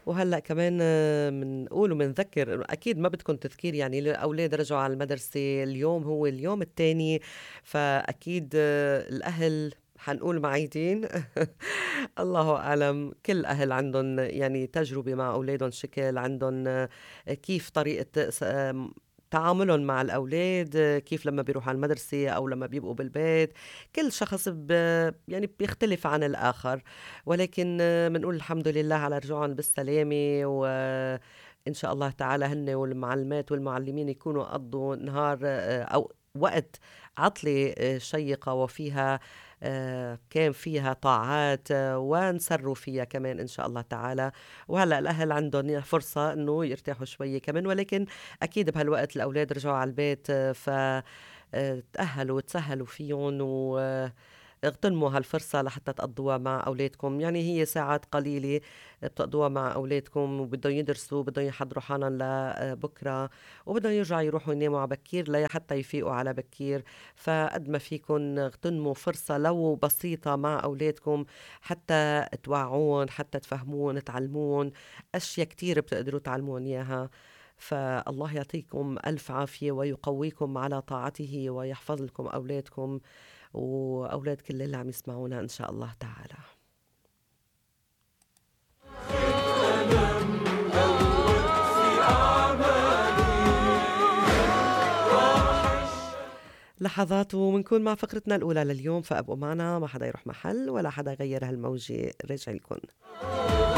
وهلأ كمان منقول ومنذكّر أكيد ما بدكم تذكير يعني الأولاد رجعوا على المدرسة، اليوم هو اليوم التاني، فأكيد الأهل حنقول معيدين. الله أعلم، كل الأهل عندن يعني تجربة مع أولادن شكل، عندن كيف طريقة تعاملهم مع الأولاد، كيف لما بيروحوا على المدرسة أو لما بيبقوا بالبيت. كل شخص يعني بيختلف عن الآخر، ولكن منقول الحمد لله على رجوعهم بالسلامة، وإن شاء الله تعالى هن والمعلمات والمعلمين يكونوا قضوا نهار أو وقت عطلة شيقة وفيها كان فيها طاعات ونسرّوا فيها كمان إن شاء الله تعالى. وهلأ الأهل عندهم فرصة إنه يرتاحوا شوية كمان، ولكن أكيد بهالوقت الأولاد رجعوا على البيت تأهلوا وتسهّلوا فيهم اغتنموا هالفرصة لحتى تقضّوها مع أولادكم، يعني هي ساعات قليلة بتقضّوها مع أولادكم وبدّن يدرسوا بدّن يحضّروا حالًا لبُكرة، وبدّن يرجعوا يروحوا يناموا على بكير لحتى يفيقوا على بكير. فقد ما فيكن اغتنموا فرصة لو بسيطة مع أولادكم حتى توعّوهم، حتى تفهمون، تعلمون أشيا كتير بتقدروا تعلمون إياها. فالله يعطيكم ألف عافية ويقويكم على طاعته ويحفظ لكم أولادكم وأولاد كل اللي عم يسمعونا إن شاء الله تعالى. لحظات ومنكون مع فقرتنا الأولى لليوم، فأبقوا معنا، ما حدا يروح محل ولا حدا يغير هالموجة، راجع لكم.